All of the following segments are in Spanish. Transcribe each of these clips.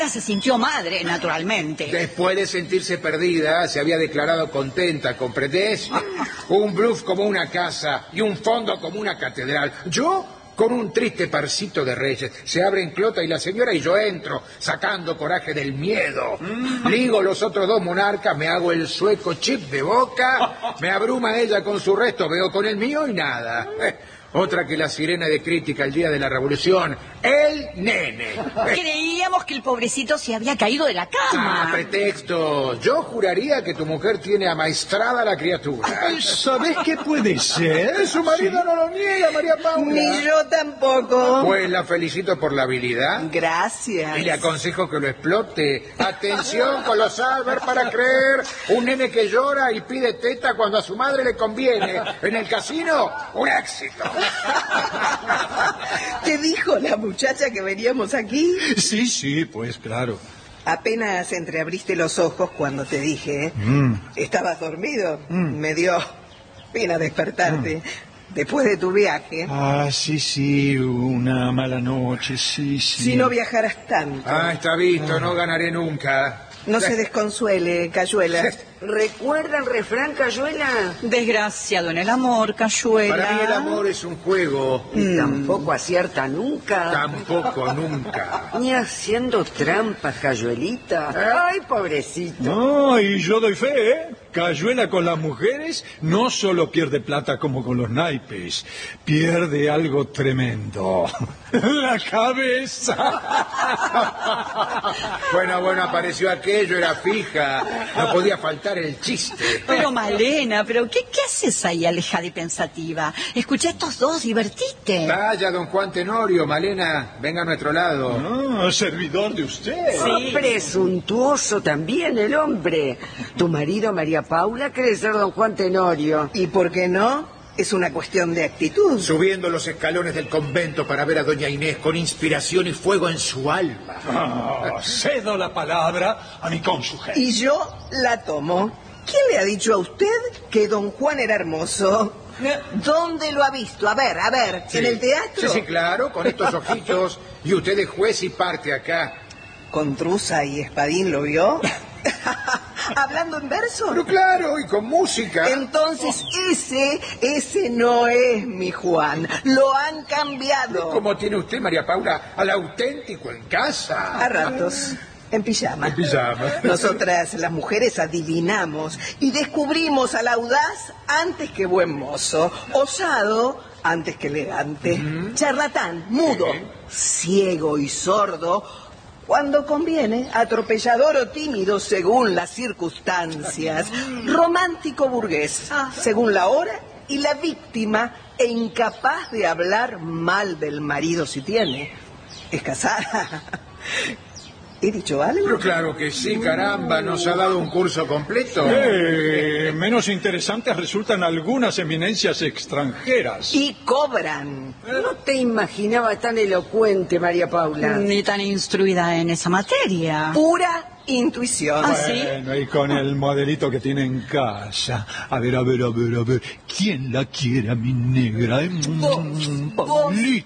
Se sintió madre, naturalmente. Después de sentirse perdida, se había declarado contenta, ¿comprendés? Un bluff como una casa y un fondo como una catedral. Yo, con un triste parcito de reyes, se abre en clota y la señora y yo entro, sacando coraje del miedo. Ligo los otros dos monarcas, me hago el sueco chip de boca, me abruma ella con su resto, veo con el mío y nada. Otra que la sirena de crítica el día de la revolución, el nene. Creíamos que el pobrecito se había caído de la cama. Pretexto. Yo juraría que tu mujer tiene amaestrada a la criatura. ¿Sabés qué puede ser? Su marido no lo niega, María Paula. Ni yo tampoco. Pues la felicito por la habilidad. Gracias. Y le aconsejo que lo explote. Atención, colosal, ver para creer. Un nene que llora y pide teta cuando a su madre le conviene. En el casino, un éxito. ¿Te dijo la muchacha que veníamos aquí? Sí, pues claro. Apenas entreabriste los ojos cuando te dije. ¿Estabas dormido? Me dio pena despertarte. Después de tu viaje. Sí, una mala noche, sí. Si no viajaras tanto. Está visto, no ganaré nunca. No se desconsuele, Cayuela. ¿Recuerda el refrán, Cayuela? Desgraciado en el amor, Cayuela. Para mí el amor es un juego. Y tampoco acierta nunca. Tampoco nunca. Ni haciendo trampas, Cayuelita. Ay, pobrecito. No, y yo doy fe, ¿eh? Cayuela con las mujeres no solo pierde plata como con los naipes, pierde algo tremendo. La cabeza. Bueno, apareció aquello, era fija. No podía faltar el chiste. Pero Malena, ¿qué haces ahí alejada y pensativa? Escucha a estos dos, divertite. Vaya, don Juan Tenorio, Malena, venga a nuestro lado. Servidor de usted. Sí. Presuntuoso también el hombre. Tu marido, María Paula, cree ser don Juan Tenorio. ¿Y por qué no? Es una cuestión de actitud. Subiendo los escalones del convento para ver a doña Inés con inspiración y fuego en su alma. Cedo la palabra a mi cónyuge. Y yo la tomo. ¿Quién le ha dicho a usted que don Juan era hermoso? ¿Dónde lo ha visto? A ver, Sí. ¿en el teatro? Sí, claro, con estos ojitos. Y usted es juez y parte acá. ¿Con truza y espadín lo vio? ¿Hablando en verso? Pero claro, y con música. Entonces ese no es mi Juan. Lo han cambiado. ¿Cómo tiene usted, María Paula, al auténtico en casa? A ratos. En pijama. En pijama. Nosotras, las mujeres, adivinamos y descubrimos al audaz antes que buen mozo, osado antes que elegante, charlatán, mudo, ciego y sordo, cuando conviene, atropellador o tímido según las circunstancias, romántico burgués según la hora y la víctima e incapaz de hablar mal del marido si tiene. Es casada. ¿He dicho algo? Pero claro que sí, caramba, nos ha dado un curso completo. Menos interesantes resultan algunas eminencias extranjeras. Y cobran. No te imaginaba tan elocuente, María Paula. Ni tan instruida en esa materia. Pura intuición. ¿Sí? Bueno, y con el modelito que tiene en casa. A ver. ¿Quién la quiere a mi negra? Paulita.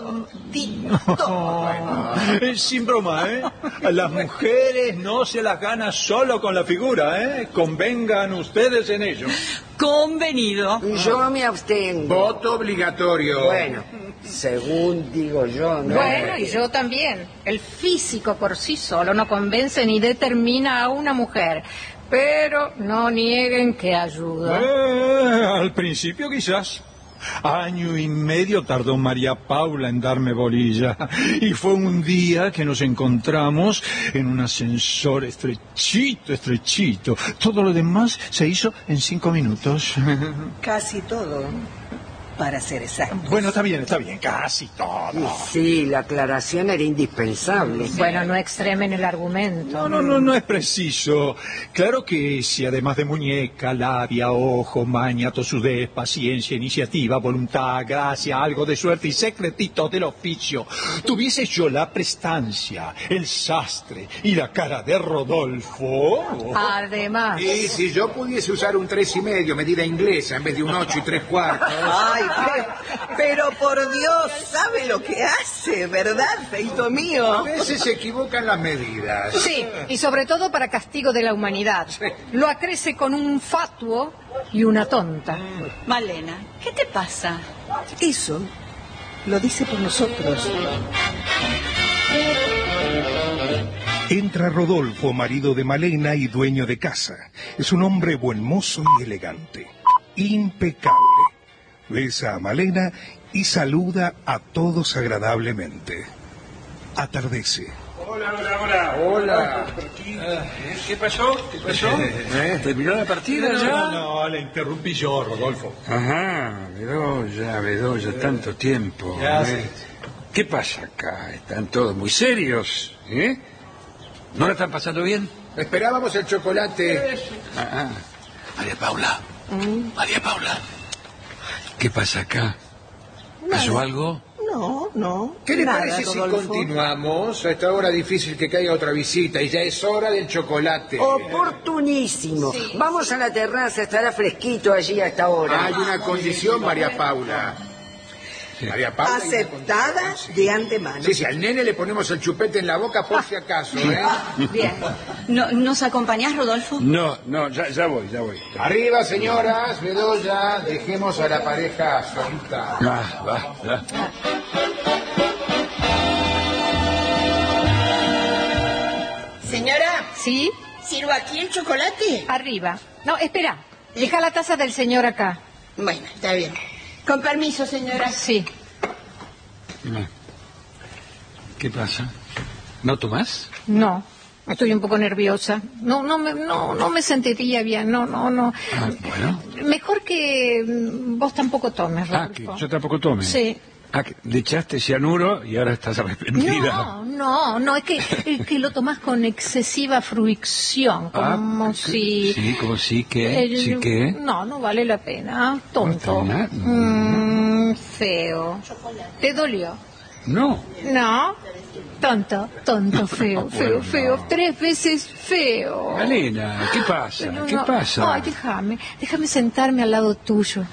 Tontito. Sin broma, ¿eh? Las mujeres no se las gana solo con la figura, ¿eh? Convengan ustedes en ello. Convenido. Yo me abstengo. Voto obligatorio. Bueno, según digo yo, ¿no? Bueno, y yo también. El físico por sí solo no convence ni determina a una mujer. Pero no nieguen que ayuda. Al principio quizás. 1 año y medio tardó María Paula en darme bolilla. Y fue un día que nos encontramos en un ascensor estrechito. Todo lo demás se hizo en 5 minutos. Casi todo. Para ser exacto. Bueno, está bien, casi todo. Sí, la aclaración era indispensable. Bueno, no extremen el argumento. No es preciso. Claro que si además de muñeca, labia, ojo, maña, tosudez, paciencia, iniciativa, voluntad, gracia, algo de suerte y secretito del oficio, tuviese yo la prestancia, el sastre y la cara de Rodolfo. Además. Y si yo pudiese usar un 3,5, medida inglesa, en vez de un 8 3/4. Ay, pero por Dios, sabe lo que hace, ¿verdad, feito mío? A veces se equivocan las medidas. Sí, y sobre todo para castigo de la humanidad. Lo acrece con un fatuo y una tonta. Malena, ¿qué te pasa? Eso lo dice por nosotros. Entra Rodolfo, marido de Malena y dueño de casa. Es un hombre buen mozo y elegante. Impecable. Besa a Malena y saluda a todos agradablemente. Atardece. Hola. ¿Qué pasó? ¿Terminó la partida ya? No, la interrumpí yo, Rodolfo. Ajá, Bedoya, tanto tiempo. Ya sé. ¿Qué pasa acá? Están todos muy serios, ¿eh? ¿No la están pasando bien? Esperábamos el chocolate. María Paula. María Paula. ¿Qué pasa acá? ¿Pasó algo? No. ¿Qué le nada, parece si Rodolfo. continuamos? A esta hora difícil que caiga otra visita y ya es hora del chocolate. Oportunísimo. Vamos a la terraza, estará fresquito allí a esta hora. Hay una condición, María Paula. María Paula. hay una Aceptada condición. de antemano. Sí, al nene le ponemos el chupete en la boca por si acaso, ¿eh? Bien. ¿Nos acompañás, Rodolfo? No, ya voy. Arriba, señoras, Bedoya, dejemos a la pareja solita. Va. Señora, ¿Sí? ¿sirvo aquí el chocolate? Arriba. No, espera. Deja la taza del señor acá. Bueno, está bien. Con permiso, señora. Sí. ¿Qué pasa? ¿No tomás? No. Estoy un poco nerviosa. No me sentiría bien. No. Bueno. Mejor que vos tampoco tomes, Rodolfo. Que yo tampoco tome. Sí. Que le echaste cianuro y ahora estás arrepentida. No, es que lo tomás con excesiva fruición, como si... Sí, como si que... ¿Sí que? No vale la pena, tonto. Feo. ¿Te dolió? No. No, tonto, feo, feo, 3 veces feo. Malena, ¿qué pasa? No, ¿Qué pasa? Ay, déjame sentarme al lado tuyo.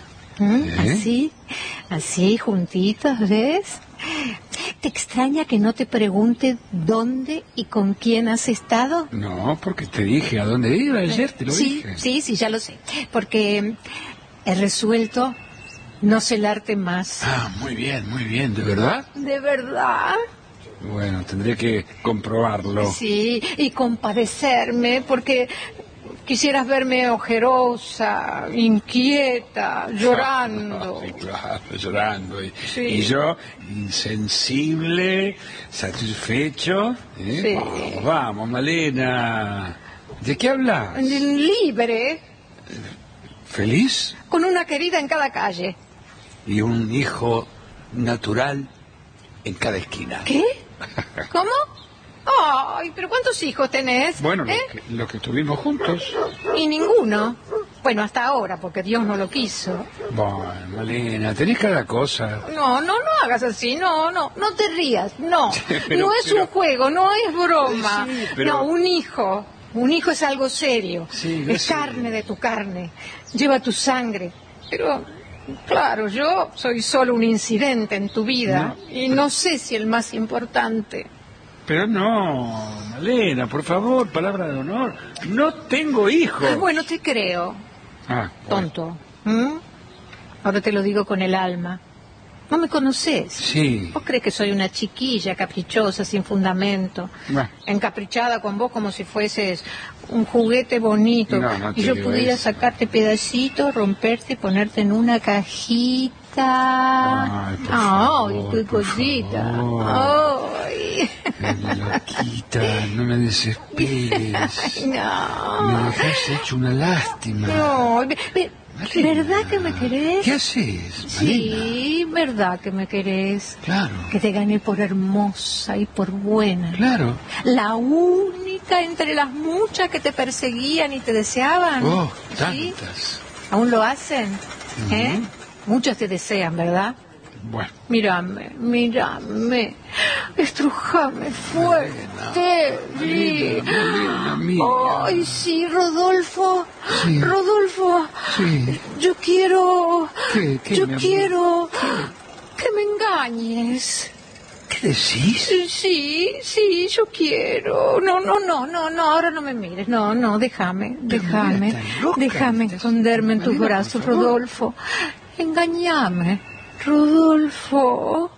Así, juntitos, ¿ves? ¿Te extraña que no te pregunte dónde y con quién has estado? No, porque te dije a dónde iba ayer, te lo dije. Sí, ya lo sé. Porque he resuelto no celarte más. Muy bien, ¿de verdad? ¿De verdad? Bueno, tendré que comprobarlo. Sí, y compadecerme, porque quisieras verme ojerosa, inquieta, llorando. Sí, claro, llorando. Sí. Y yo, insensible, satisfecho. Sí. Vamos, Malena. ¿De qué hablas? Libre, ¿Feliz? con una querida en cada calle. Y un hijo natural en cada esquina. ¿Qué? ¿Cómo? Ay, pero ¿cuántos hijos tenés? Bueno, lo que tuvimos juntos. Y ninguno. Bueno, hasta ahora, porque Dios no lo quiso. Bueno, Malena, tenés cada cosa. No hagas así, no te rías, no. Pero- no es un juego, no es broma. Sí, pero- No, un hijo es algo serio. Sí, lo es sé. carne de tu carne, lleva tu sangre. Pero, claro, yo soy solo un incidente en tu vida y no sé si el más importante. Pero no, Malena, por favor, palabra de honor. No tengo hijos. Bueno, te creo, Bueno. tonto. Ahora te lo digo con el alma. ¿No me conoces? Sí. ¿Vos crees que soy una chiquilla caprichosa, sin fundamento? Bueno. Encaprichada con vos como si fueses un juguete bonito. No te y yo digo pudiera eso. sacarte pedacitos, romperte y ponerte en una cajita. Ay, por favor, qué por cosita. favor. Ay. Loquita, no me desesperes. No. Me dejaste hecho una lástima. No. ¿Verdad que me querés? ¿Qué haces, Malena? Sí, verdad que me querés. Claro. Que te gané por hermosa y por buena. Claro. La única entre las muchas que te perseguían y te deseaban. Oh, ¿Sí? tantas. ¿Aún lo hacen? ¿Eh? Muchos te desean, ¿verdad? Bueno. Mírame. Estrujame fuerte. Sí. Malena mía. Ay, sí, Rodolfo. Sí. Rodolfo. Sí. Yo quiero... ¿Qué, yo mi amor? quiero... que me engañes. ¿Qué decís? Sí, yo quiero. No, ahora no me mires. No, déjame. Malena, estás loca. Déjame esconderme en tus Malena, brazos, por favor. Rodolfo. Engañame, Rodolfo.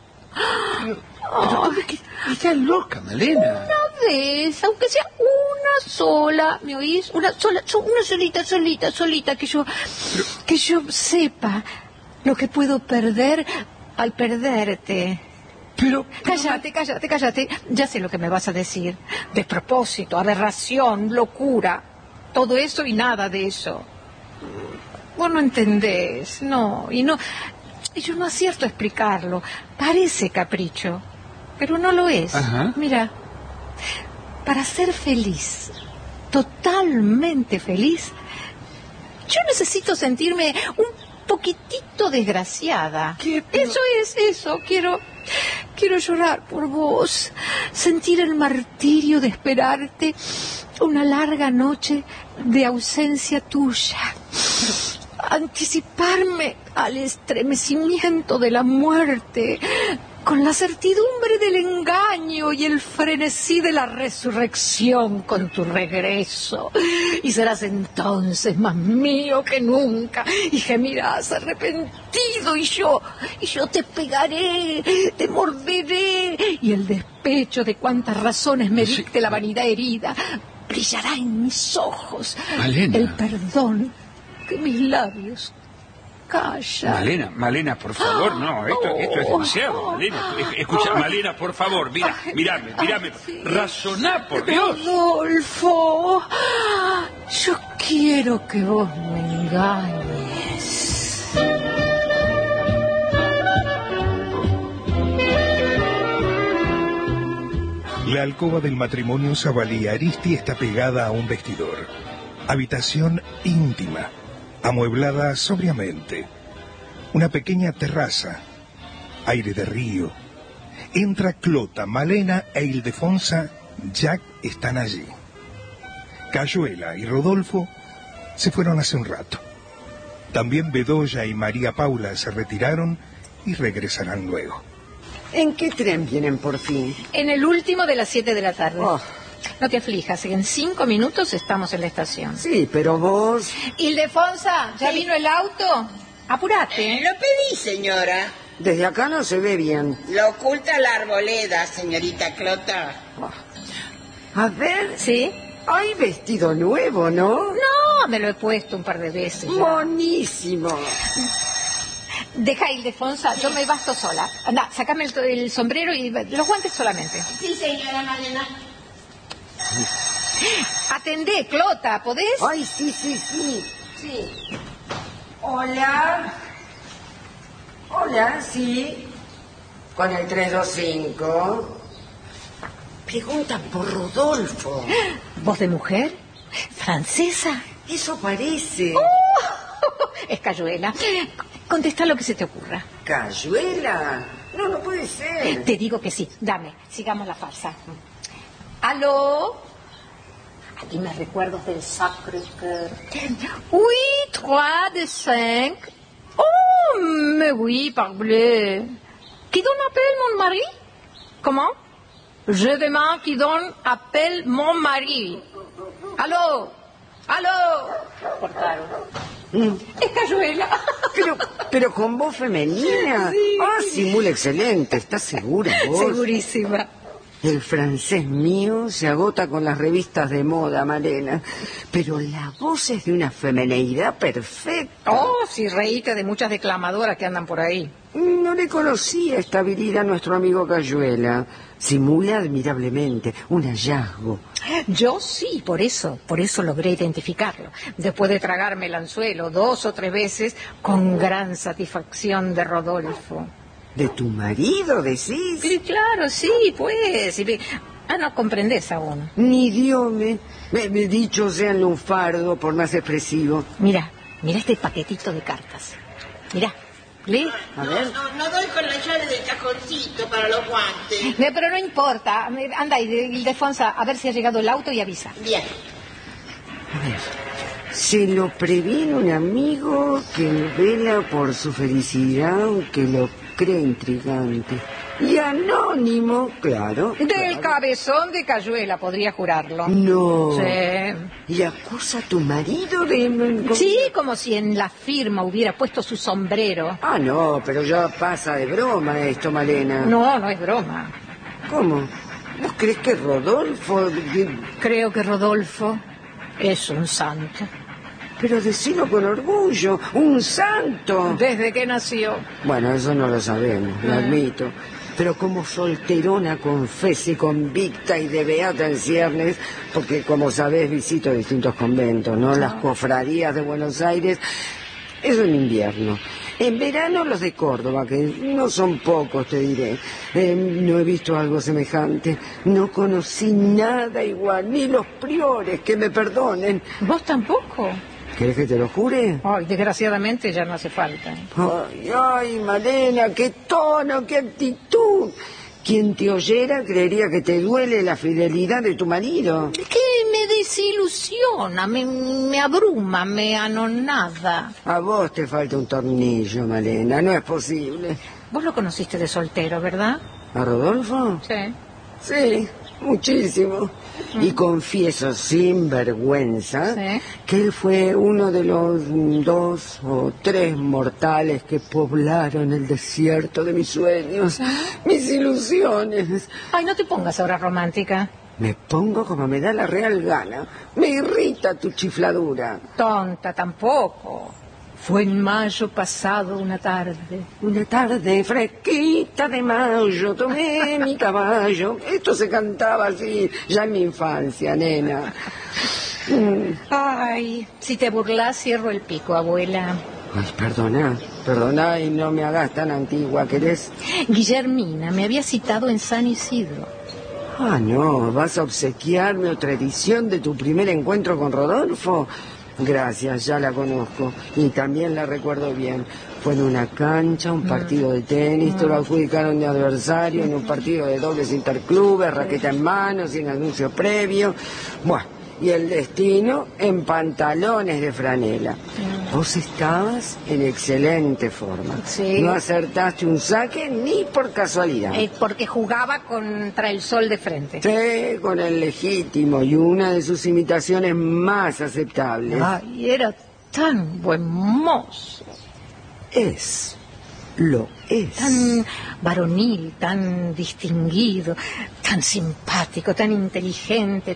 Estás loca, Malena. Una vez, aunque sea una sola, ¿me oís? Una solita, que yo sepa lo que puedo perder al perderte. Pero... Cállate. Ya sé lo que me vas a decir. Despropósito, aberración, locura. Todo eso y nada de eso. Vos no entendés, no. Y yo no acierto a explicarlo. Parece capricho, pero no lo es. Ajá. Mira, para ser feliz, totalmente feliz, yo necesito sentirme un poquitito desgraciada. ¿Qué? Pero... Eso. Quiero llorar por vos, sentir el martirio de esperarte una larga noche de ausencia tuya. Anticiparme al estremecimiento de la muerte, con la certidumbre del engaño y el frenesí de la resurrección con tu regreso. Y serás entonces más mío que nunca, y gemirás arrepentido, y yo te pegaré, te morderé, y el despecho de cuantas razones me dicte la vanidad herida brillará en mis ojos. Malena. El perdón que mis labios callan. Malena, por favor, no, esto es demasiado, Malena. Escucha, Malena, por favor, mírame. Razoná, por Dios. Rodolfo, yo quiero que vos me engañes. La alcoba del matrimonio Zavalí Aristi está pegada a un vestidor. Habitación íntima, amueblada sobriamente. Una pequeña terraza, aire de río. Entra Clota, Malena e Ildefonsa. Jack están allí. Cayuela y Rodolfo se fueron hace un rato. También Bedoya y María Paula se retiraron y regresarán luego. ¿En qué tren vienen por fin? En el último de las 7 de la tarde. Oh. No te aflijas, en 5 minutos estamos en la estación. Sí, pero vos... Ildefonsa, ¿ya vino el auto? Apúrate. Lo pedí, señora. Desde acá no se ve bien. Lo oculta la arboleda, señorita Clota. A ver... ¿Sí? Hay vestido nuevo, ¿no? No, me lo he puesto un par de veces ya. Buenísimo. Deja, Ildefonsa, yo me basto sola. Anda, sácame el sombrero y los guantes solamente. Sí, señora Malena. Atendé, Clota, ¿podés? Ay, sí. Hola, sí. Con el 325. Preguntan por Rodolfo. ¿Voz de mujer? ¿Francesa? Eso parece. Es Cayuela. Contesta lo que se te ocurra. ¿Cayuela? No puede ser. Te digo que sí. Dame, sigamos la farsa. ¿Aló? Aquí me recuerdos del Sacré-Cœur. Oui, 3 de 5. Oh, mais oui, parbleu. Qui donne appelle mon mari? Comment? Je demande qui donne appelle mon mari. ¿Aló? Cortaron. Es Cayuela. Pero con voz femenina. Sí. Simula excelente. ¿Estás segura vos? Segurísima. El francés mío se agota con las revistas de moda, Malena. Pero la voz es de una femineidad perfecta. Oh, sí, reíte de muchas declamadoras que andan por ahí. No le conocía esta habilidad a nuestro amigo Cayuela. Simula admirablemente, un hallazgo. Yo sí, por eso logré identificarlo. Después de tragarme el anzuelo 2 o 3 veces, con gran satisfacción de Rodolfo. ¿De tu marido, decís? Sí, claro, sí, pues. No comprendés aún. Ni Dios me dicho sea el lunfardo, por más expresivo. Mira este paquetito de cartas. Mira, Lee. A ver. No doy con la llave del cajoncito para los guantes. Pero no importa. Anda, Ildefonsa, a ver si ha llegado el auto y avisa. Bien. A ver. Se lo previene un amigo que vela por su felicidad, aunque lo cree intrigante. Y anónimo, claro. Del cabezón de Cayuela, podría jurarlo. No. Sí. ¿Y acusa a tu marido de...? Sí, como si en la firma hubiera puesto su sombrero. Ah, no, pero ya pasa de broma esto, Malena. No, no es broma. ¿Cómo? ¿Vos crees que Rodolfo...? Creo que Rodolfo es un santo. Pero decilo con orgullo, un santo. Desde que nació. Bueno, eso no lo sabemos, lo admito. Pero como solterona, confesa y convicta y de beata en ciernes, porque como sabés visito distintos conventos, ¿no? Las cofradías de Buenos Aires, eso en invierno. En verano los de Córdoba, que no son pocos, te diré. No he visto algo semejante. No conocí nada igual, ni los priores, que me perdonen. ¿Vos tampoco? ¿Querés que te lo jure? Ay, desgraciadamente ya no hace falta. Ay, Malena, qué tono, qué actitud. Quien te oyera creería que te duele la fidelidad de tu marido. Que me desilusiona, me abruma, me anonada. A vos te falta un tornillo, Malena, no es posible. Vos lo conociste de soltero, ¿verdad? ¿A Rodolfo? Sí. Sí, muchísimo. Y confieso sin vergüenza que él fue uno de los 2 o 3 mortales que poblaron el desierto de mis sueños, mis ilusiones. Ay, no te pongas ahora romántica. Me pongo como me da la real gana. Me irrita tu chifladura. Tonta tampoco. Fue en mayo pasado una tarde. Una tarde fresquita de mayo, tomé mi caballo. Esto se cantaba así, ya en mi infancia, nena. Ay, si te burlas, cierro el pico, abuela. Ay, perdona y no me hagas tan antigua, ¿querés? Guillermina me había citado en San Isidro. Ah, no, ¿vas a obsequiarme otra edición de tu primer encuentro con Rodolfo? Gracias, ya la conozco y también la recuerdo bien. Fue en una cancha, un partido de tenis, te lo adjudicaron de adversario, en un partido de dobles interclubes, raqueta en mano, sin anuncio previo. Bueno, y el destino en pantalones de franela. Vos estabas en excelente forma. Sí. No acertaste un saque ni por casualidad. Porque jugaba contra el sol de frente. Sí, con el legítimo y una de sus imitaciones más aceptables. Ay, era tan buen mozo. Lo es. Tan varonil, tan distinguido, tan simpático, tan inteligente,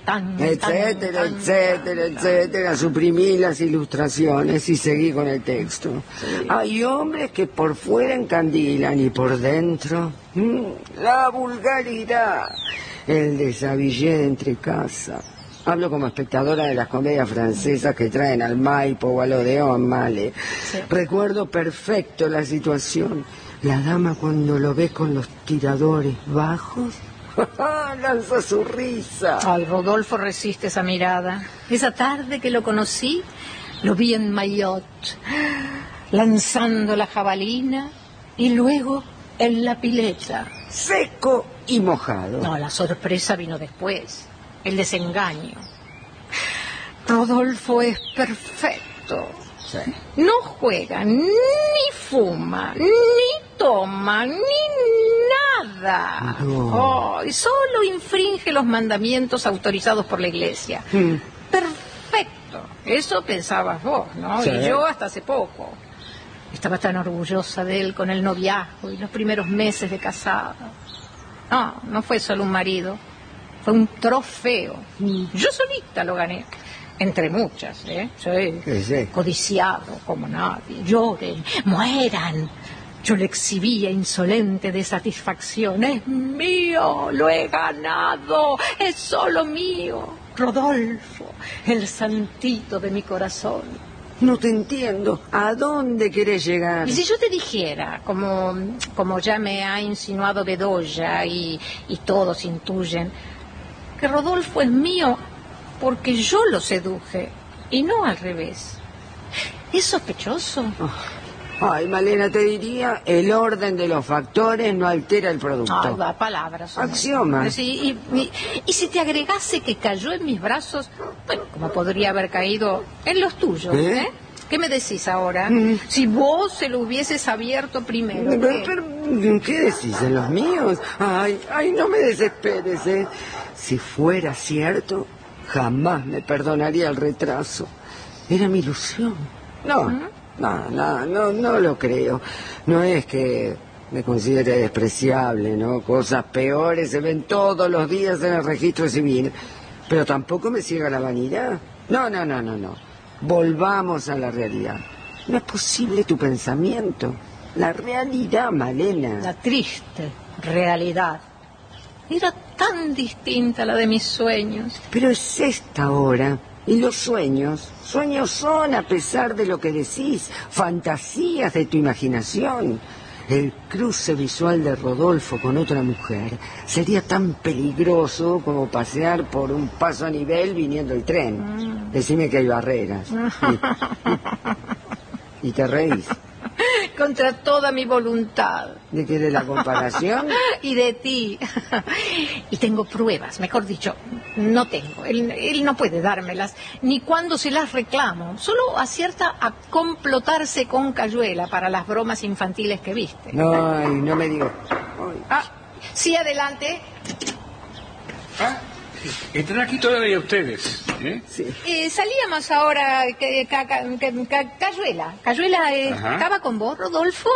etcétera. Suprimí las ilustraciones y seguí con el texto. Sí. Hay hombres que por fuera encandilan y por dentro... la vulgaridad. El desabillé de entrecasa. Hablo como espectadora de las comedias francesas que traen al Maipo o al Odeón, Male. Sí. Recuerdo perfecto la situación. La dama cuando lo ve con los tiradores bajos, lanza su risa. Ay, Rodolfo resiste esa mirada. Esa tarde que lo conocí, lo vi en Maillot, lanzando la jabalina y luego en la pileta. Seco y mojado. No, la sorpresa vino después. El desengaño. Rodolfo es perfecto. Sí. No juega, ni fuma, ni toma, ni nada. No. Solo infringe los mandamientos autorizados por la Iglesia. Perfecto. Eso pensabas vos, ¿no? Sí. Y yo hasta hace poco. Estaba tan orgullosa de él con el noviazgo y los primeros meses de casado. No fue solo un marido. Fue un trofeo. Yo solita lo gané. Entre muchas, ¿eh? Sí. Codiciado como nadie. Lloren, mueran. Yo le exhibía insolente de satisfacción. Es mío, lo he ganado. Es solo mío. Rodolfo, el santito de mi corazón. No te entiendo. ¿A dónde querés llegar? Y si yo te dijera, como ya me ha insinuado Bedoya y todos intuyen, que Rodolfo es mío porque yo lo seduje y no al revés. ¿Es sospechoso? Ay, Malena, te diría, el orden de los factores no altera el producto. Ay, va, palabras. Axioma. Sí, y si te agregase que cayó en mis brazos, bueno, como podría haber caído en los tuyos, ¿eh? ¿Qué me decís ahora? Si vos se lo hubieses abierto primero. Pero, ¿qué decís? ¿En los míos? Ay, no me desesperes, ¿eh? Si fuera cierto, jamás me perdonaría el retraso. Era mi ilusión. No lo creo. No es que me considere despreciable, ¿no? Cosas peores se ven todos los días en el registro civil. Pero tampoco me ciega la vanidad. No. Volvamos a la realidad. No es posible tu pensamiento. La realidad, Malena. La triste realidad. Era tan distinta a la de mis sueños. Pero es esta ahora. Y los sueños son, a pesar de lo que decís, fantasías de tu imaginación. El cruce visual de Rodolfo con otra mujer sería tan peligroso como pasear por un paso a nivel viniendo el tren. Decime que hay barreras. Y te reís. Contra toda mi voluntad. ¿De qué? ¿De la comparación? Y de ti. Y tengo pruebas, mejor dicho, no tengo. Él no puede dármelas, ni cuando se las reclamo. Solo acierta a complotarse con Cayuela para las bromas infantiles que viste. No me digas. Sí, adelante. Están aquí todavía ustedes, ¿eh? Sí. Salíamos ahora, Cayuela. ¿Cayuela estaba con vos, Rodolfo?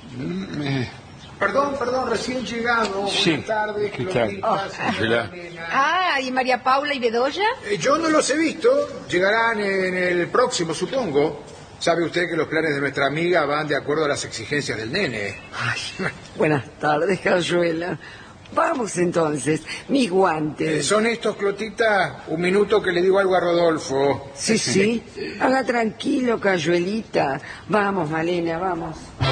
Perdón, recién llegado. Sí. Buenas tardes. ¿Qué tal? ¿Y María Paula y Bedoya? Yo no los he visto. Llegarán en el próximo, supongo. Sabe usted que los planes de nuestra amiga van de acuerdo a las exigencias del nene. Buenas tardes, Cayuela. Vamos entonces, mis guantes. ¿Son estos, Clotita? Un minuto que le digo algo a Rodolfo. Sí. Haga tranquilo, Cayuelita. Vamos, Malena, vamos.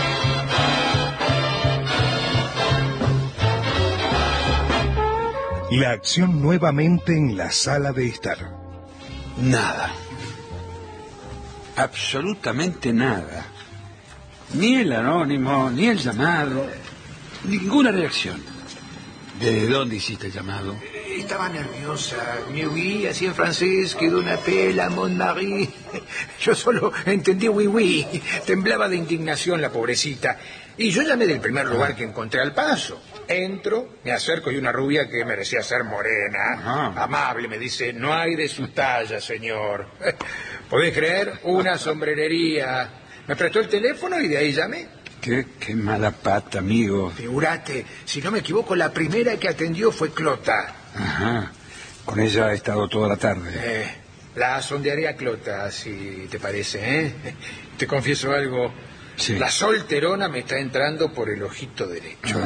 La acción nuevamente en la sala de estar. Nada. Absolutamente nada. Ni el anónimo, ni el llamado, ninguna reacción. ¿De dónde hiciste el llamado? Estaba nerviosa. Me oí así en francés, quedó una pela, mon mari. Yo solo entendí oui. Temblaba de indignación la pobrecita. Y yo llamé del primer lugar que encontré al paso. Entro, me acerco y una rubia que merecía ser morena. Amable, me dice, no hay de su talla, señor. ¿Podés creer? Una sombrerería. Me prestó el teléfono y de ahí llamé. Qué mala pata, amigo. Figúrate, si no me equivoco, la primera que atendió fue Clota. Ajá. Con ella he estado toda la tarde. La sondearé a Clota, si te parece, ¿eh? Te confieso algo. Sí. La solterona me está entrando por el ojito derecho.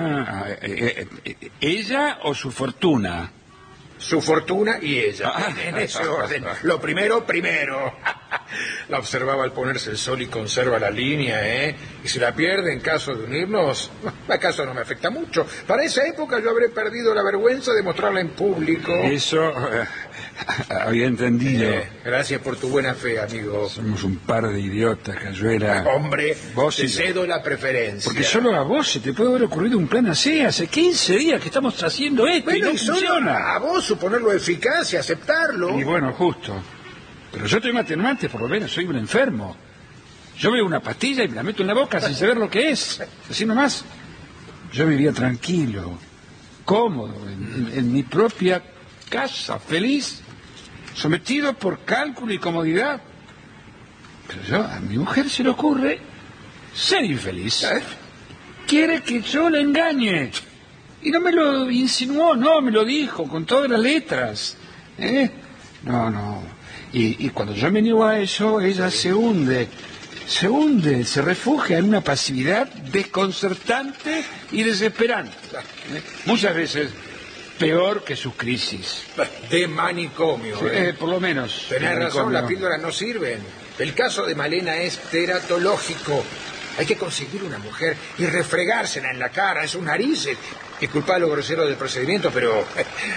¿Ella o su fortuna? Su fortuna y ella, en ese orden. Lo primero. La observaba al ponerse el sol y conserva la línea, ¿eh? Y si la pierde en caso de unirnos, acaso no me afecta mucho. Para esa época yo habré perdido la vergüenza de mostrarla en público. Eso había entendido. Gracias por tu buena fe, amigo. Somos un par de idiotas, Cayuela. Hombre, vos te cedo la preferencia. Porque solo a vos se te puede haber ocurrido un plan así. Hace 15 días que estamos haciendo esto y no funciona. A vos suponerlo eficaz y aceptarlo. Y bueno, justo. Pero yo estoy matemático, por lo menos, soy un enfermo. Yo veo una pastilla y me la meto en la boca sin saber lo que es. Así nomás. Yo vivía tranquilo, cómodo, en mi propia casa, feliz, sometido por cálculo y comodidad. Pero a mi mujer se le ocurre ser infeliz. Quiere que yo la engañe. Y no me lo insinuó, no, me lo dijo con todas las letras. No. Y cuando yo me niego a eso, ella se hunde, se refugia en una pasividad desconcertante y desesperante. Muchas veces peor que sus crisis. De manicomio. Por lo menos. Tenés razón, las píldoras no sirven. El caso de Malena es teratológico. Hay que conseguir una mujer y refregársela en la cara, en sus narices. Disculpa lo grosero del procedimiento, pero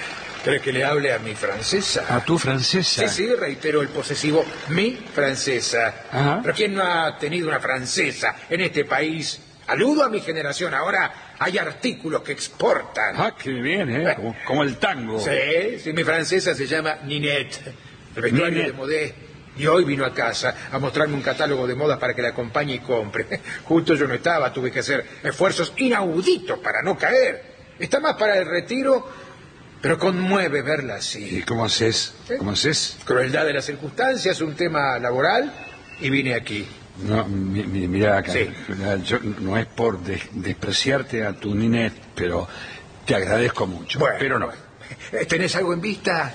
¿Crees que le hable a mi francesa? ¿A tu francesa? Sí, reitero el posesivo, mi francesa. Ajá. Pero ¿quién no ha tenido una francesa en este país? Aludo a mi generación, ahora hay artículos que exportan. Ah, qué bien, ¿eh? Como el tango. Sí, mi francesa se llama Ninette, el vestuario Ninette. de modé. Y hoy vino a casa a mostrarme un catálogo de modas para que la acompañe y compre. Justo yo no estaba, tuve que hacer esfuerzos inauditos para no caer. Está más para el retiro, pero conmueve verla así. ¿Y cómo haces? ¿Cómo haces? Crueldad de las circunstancias, un tema laboral, y vine aquí. No, mira acá, Sí. yo, no es por despreciarte a tu Ninette, pero te agradezco mucho. Bueno, pero no. ¿Tenés algo en vista?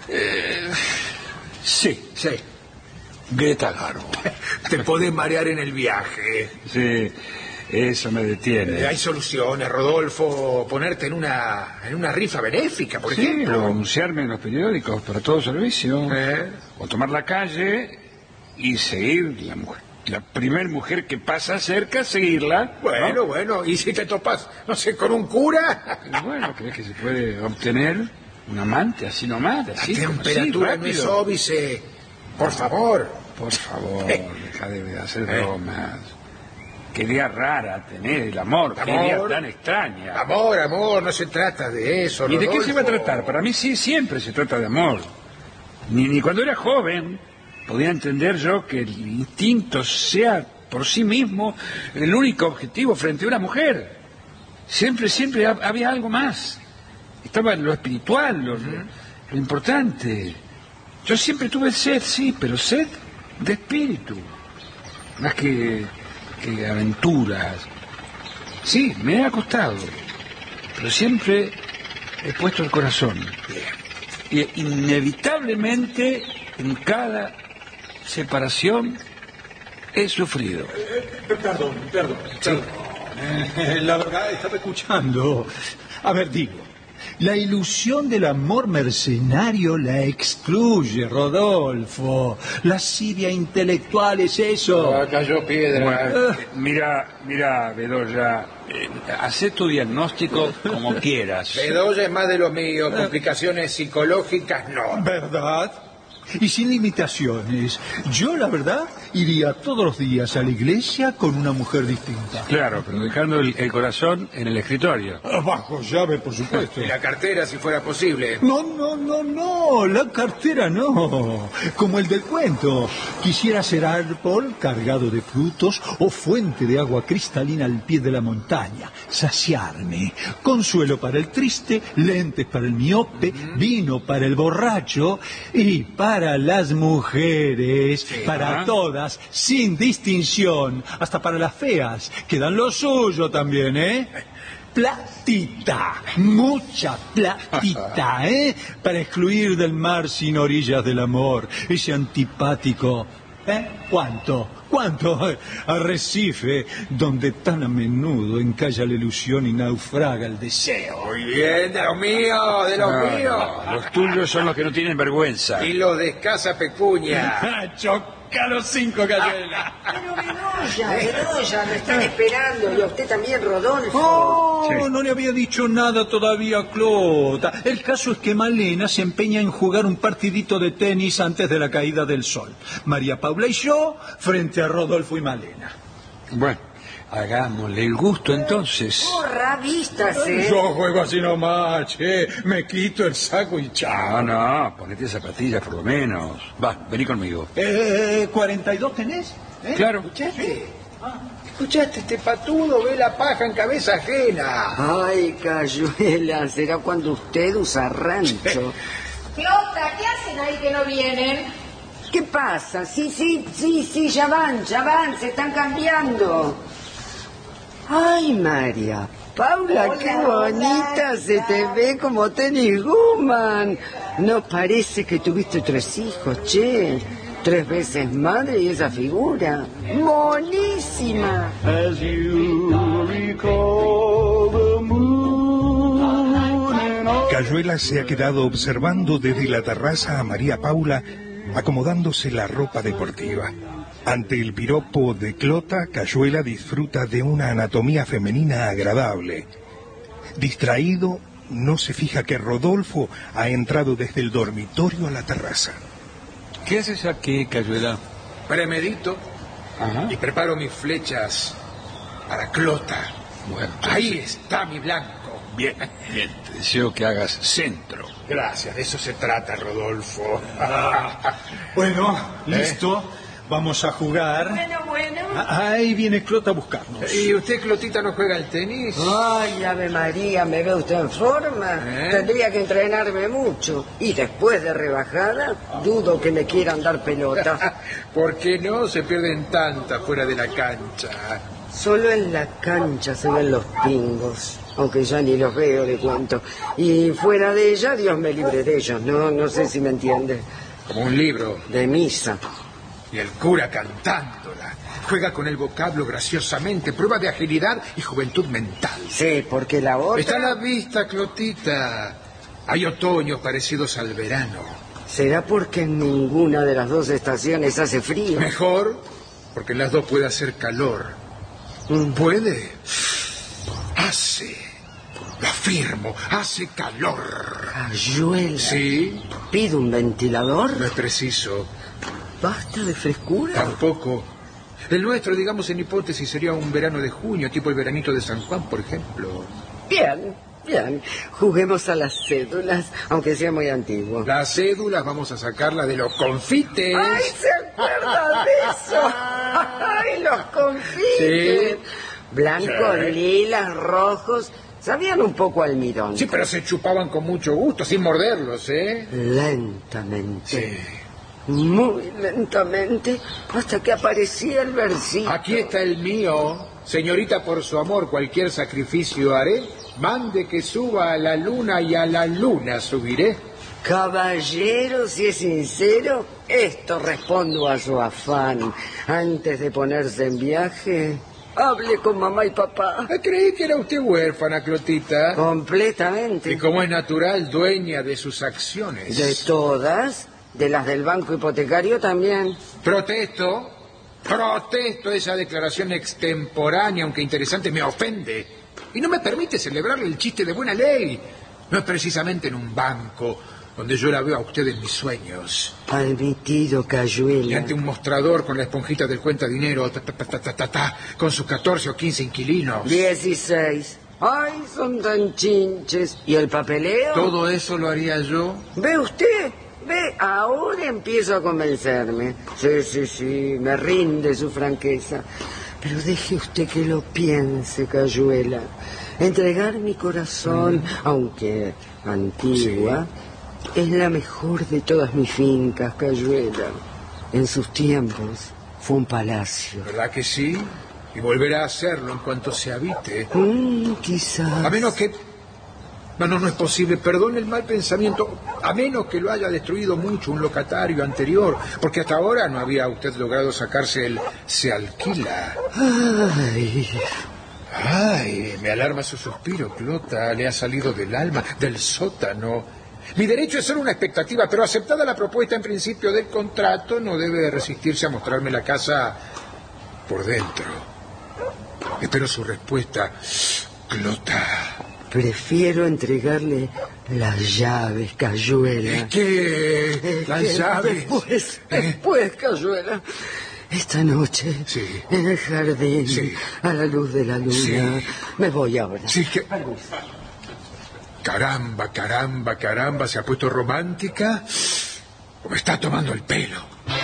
Sí, Sí. Greta Garbo. Te podés marear en el viaje. Sí, eso me detiene. Hay soluciones, Rodolfo. Ponerte en una rifa benéfica, por Sí, ejemplo. o anunciarme en los periódicos para todo servicio. O tomar la calle y seguir la mujer. La primer mujer que pasa cerca, seguirla. ¿no? Bueno. ¿Y si te topas, no sé, con un cura? Y bueno, ¿crees que se puede obtener un amante así nomás? La Así, como temperatura así, no es rápido? óbice. Por favor. Por favor, deja de hacer bromas. Qué idea rara tener el amor, qué idea tan extraña. Amor, no se trata de eso, ¿Y de qué Rodolfo. se va a tratar? Para mí sí, siempre se trata de amor. Ni cuando era joven podía entender yo que el instinto sea por sí mismo el único objetivo frente a una mujer. Siempre había algo más. Estaba lo espiritual, lo importante. Yo siempre tuve sed, sí, pero sed de espíritu, más que aventuras. Sí, me ha costado, pero siempre he puesto el corazón. Y inevitablemente en cada separación he sufrido. Perdón. La verdad, estaba escuchando. A ver, digo. La ilusión del amor mercenario la excluye, Rodolfo. La siria intelectual es eso. Cayó piedra. Mira, Bedoya, hacé tu diagnóstico como quieras. Bedoya es más de lo mío, complicaciones psicológicas no. ¿Verdad? Y sin limitaciones. Yo, la verdad, iría todos los días a la iglesia con una mujer distinta. Claro, pero dejando el corazón en el escritorio. Bajo llave, por supuesto. Y la cartera, si fuera posible. No, la cartera no. Como el del cuento. Quisiera ser árbol cargado de frutos o fuente de agua cristalina al pie de la montaña. Saciarme. Consuelo para el triste, lentes para el miope, vino para el borracho y para las mujeres, para todas, sin distinción, hasta para las feas, que dan lo suyo también, ¿eh? Platita, mucha platita, ¿eh? Para excluir del mar sin orillas del amor, ese antipático, ¿eh? ¿Cuánto? Arrecife, donde tan a menudo encalla la ilusión y naufraga el deseo. Muy bien, de los míos. Los tuyos son los que no tienen vergüenza. Y los de escasa pecuña. Choca los 5, Cayuela. Pero Bedoya, lo están esperando. Y a usted también, Rodolfo. Oh, Sí. no le había dicho nada todavía, Clota. El caso es que Malena se empeña en jugar un partidito de tenis antes de la caída del sol. María Paula y yo frente a Rodolfo y Malena. Bueno, hagámosle el gusto entonces. Porra, vístase. Yo juego así nomás, che. Me quito el saco y chao. No, ponete zapatillas por lo menos. Va, vení conmigo. ¿42 tenés? Claro. ¿Escuchaste? Este patudo ve la paja en cabeza ajena. Ay, Cayuela, será cuando usted usa rancho. Clota, ¿qué hacen ahí que no vienen? ¿Qué pasa? Sí, ya van, se están cambiando. Ay, María Paula, Hola, qué bonita hola. se te ve como Tenny Guman. No parece que tuviste 3 hijos, che. 3 veces madre y esa figura. Monísima. Cayuela se ha quedado observando desde la terraza a María Paula acomodándose la ropa deportiva. Ante el piropo de Clota, Cayuela disfruta de una anatomía femenina agradable. Distraído, no se fija que Rodolfo ha entrado desde el dormitorio a la terraza. ¿Qué haces aquí, Cayuela? Premedito y preparo mis flechas para Clota. Bueno, ahí está mi blanco. Bien, bien. Te deseo que hagas centro. Gracias, de eso se trata, Rodolfo. Bueno, listo. Vamos a jugar. Bueno. Ahí viene Clota a buscarnos. ¿Y usted, Clotita, no juega al tenis? Ay, Ave María, ¿me ve usted en forma? Tendría que entrenarme mucho. Y después de rebajada, dudo que me quieran dar pelota. ¿Por qué no? Se pierden tantas fuera de la cancha. Solo en la cancha se ven los pingos, aunque ya ni los veo de cuento. Y fuera de ella, Dios me libre de ellos. No sé si me entiende. Como un libro. De misa. Y el cura cantándola. Juega con el vocablo graciosamente, prueba de agilidad y juventud mental. Sí, porque la otra... Está a la vista, Clotita. Hay otoños parecidos al verano. ¿Será porque en ninguna de las dos estaciones hace frío? Mejor, porque en las dos puede hacer calor. ¿Puede? Hace. Lo afirmo, hace calor. Cayuela. ¿Sí? ¿Pido un ventilador? No es preciso. ¿Basta de frescura? Tampoco. El nuestro, digamos en hipótesis, sería un verano de junio, tipo el veranito de San Juan, por ejemplo. Bien. Juguemos a las cédulas, aunque sea muy antiguo. Las cédulas vamos a sacarlas de los confites. ¡Ay, se acuerda de eso! ¡Ay, los confites! Sí. Blancos, lilas, rojos... Sabían un poco a almidón. Sí, pero se chupaban con mucho gusto, sin morderlos, ¿eh? Lentamente. Sí. Muy lentamente, hasta que aparecía el versículo. Aquí está el mío. Señorita, por su amor, cualquier sacrificio haré. Mande que suba a la luna y a la luna subiré. Caballero, si es sincero, esto respondo a su afán. Antes de ponerse en viaje, hable con mamá y papá. Creí que era usted huérfana, Clotita. Completamente. Y como es natural, dueña de sus acciones. ¿De todas? ¿De las del banco hipotecario también? Protesto esa declaración extemporánea, aunque interesante, me ofende. Y no me permite celebrarle el chiste de buena ley. No es precisamente en un banco donde yo la veo a usted en mis sueños. Admitido, Cayuela. Y ante un mostrador con la esponjita del cuenta dinero, con sus 14 o 15 inquilinos. 16. Ay, son tan chinches. ¿Y el papeleo? Todo eso lo haría yo. ¿Ve usted? Ve, ahora empiezo a convencerme. Sí, me rinde su franqueza. Pero deje usted que lo piense, Cayuela. Entregar mi corazón, aunque antigua, es la mejor de todas mis fincas, Cayuela. En sus tiempos fue un palacio. ¿Verdad que sí? Y volverá a hacerlo en cuanto se habite. Quizás. A menos que... No es posible, perdone el mal pensamiento, a menos que lo haya destruido mucho un locatario anterior, porque hasta ahora no había usted logrado sacarse el se alquila. Ay, me alarma su suspiro, Clota, le ha salido del alma, del sótano. Mi derecho es solo una expectativa, pero aceptada la propuesta en principio del contrato, no debe resistirse a mostrarme la casa por dentro. Espero su respuesta, Clota. Prefiero entregarle las llaves, Cayuela. ¿Qué? ¿Las llaves? Después, Cayuela. Esta noche, sí, en el jardín, sí, a la luz de la luna. Sí. Me voy ahora. Sí, que... Caramba, ¿se ha puesto romántica? ¿O me está tomando el pelo?